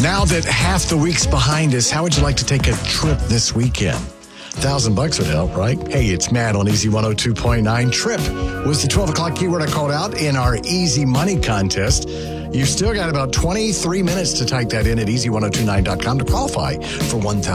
Now that half the week's behind us, how would you like to take a trip this weekend? $1,000 would help, right? Hey, it's Matt on Easy 102.9. Trip was the 12 o'clock keyword I called out in our Easy Money contest. You've still got about 23 minutes to type that in at easy1029.com to qualify for $1,000.